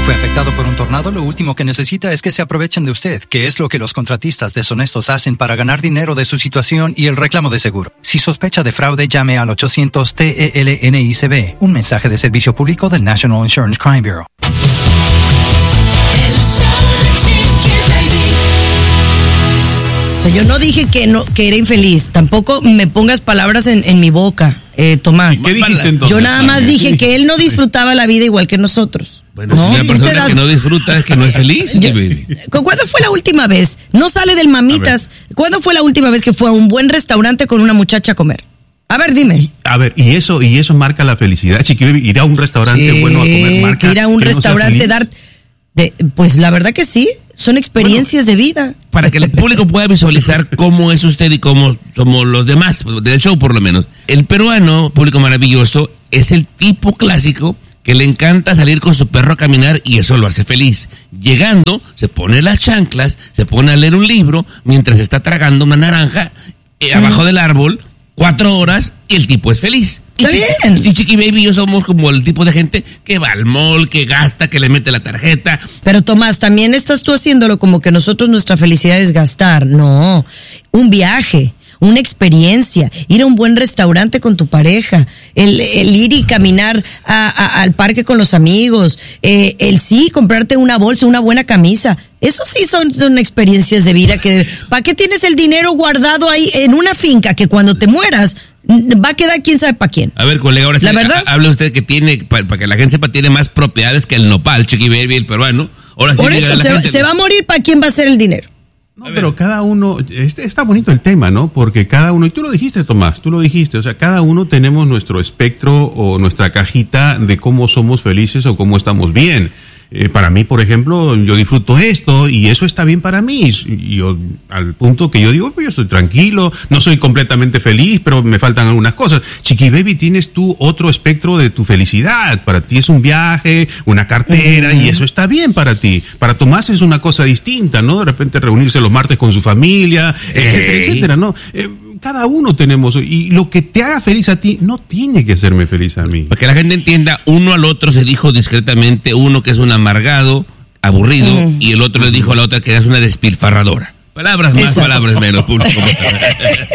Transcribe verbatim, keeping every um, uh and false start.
fue afectado por un tornado, lo último que necesita es que se aprovechen de usted, que es lo que los contratistas deshonestos hacen para ganar dinero de su situación y el reclamo de seguro. Si sospecha de fraude, llame al ochocientos T E L N I C B, un mensaje de servicio público del National Insurance Crime Bureau. El show de Chiqui Baby. O sea, yo no dije que no que era infeliz, tampoco me pongas palabras en, en mi boca, eh, Tomás. ¿Qué dijiste entonces? Yo nada más dije que él no disfrutaba la vida igual que nosotros. Bueno, ¿no? si una persona das... que no disfruta es que no es feliz. Yo, ¿cuándo fue la última vez? No sale del mamitas. ¿Cuándo fue la última vez que fue a un buen restaurante con una muchacha a comer? A ver, dime. A ver, y eso y eso marca la felicidad. Si quiere ir a un restaurante sí, bueno a comer, marca que ir a un que restaurante, no dar... De, pues la verdad que sí, son experiencias bueno, de vida. Para que el público pueda visualizar cómo es usted y cómo somos los demás, del show por lo menos. El peruano, público maravilloso, es el tipo clásico que le encanta salir con su perro a caminar y eso lo hace feliz. Llegando, se pone las chanclas, se pone a leer un libro mientras está tragando una naranja eh, abajo mm. del árbol, cuatro horas, y el tipo es feliz. Está y bien. Si Chiqui Baby y yo somos como el tipo de gente que va al mall, que gasta, que le mete la tarjeta. Pero Tomás, también estás tú haciéndolo como que nosotros nuestra felicidad es gastar. No, un viaje, una experiencia, ir a un buen restaurante con tu pareja, el, el ir y caminar a, a, al parque con los amigos, eh, el sí, comprarte una bolsa, una buena camisa. Eso sí son, son experiencias de vida que... ¿Para qué tienes el dinero guardado ahí en una finca que cuando te mueras va a quedar quién sabe para quién? A ver, colega, ahora sí, ¿la verdad? Hable usted que tiene, para pa que la gente sepa, tiene más propiedades que el nopal, Chiqui Baby, el peruano. Ahora sí, por eso, se, gente, se va a morir, ¿para quién va a ser el dinero? No, pero cada uno, este, está bonito el tema, ¿no? Porque cada uno, y tú lo dijiste, Tomás, tú lo dijiste, o sea, cada uno tenemos nuestro espectro o nuestra cajita de cómo somos felices o cómo estamos bien. Eh, para mí, por ejemplo, yo disfruto esto y eso está bien para mí. Y yo, al punto que yo digo, pues yo estoy tranquilo, no soy completamente feliz, pero me faltan algunas cosas. Chiqui Baby, tienes tú otro espectro de tu felicidad. Para ti es un viaje, una cartera, uh-huh. y eso está bien para ti. Para Tomás es una cosa distinta, ¿no? De repente reunirse los martes con su familia, hey. etcétera, etcétera, ¿no? Eh, cada uno tenemos, y lo que te haga feliz a ti no tiene que hacerme feliz a mí. Para que la gente entienda, uno al otro se dijo discretamente, uno que es un amargado, aburrido, uh-huh. y el otro le dijo a la otra que eres una despilfarradora. Palabras más, Exacto. palabras menos, público.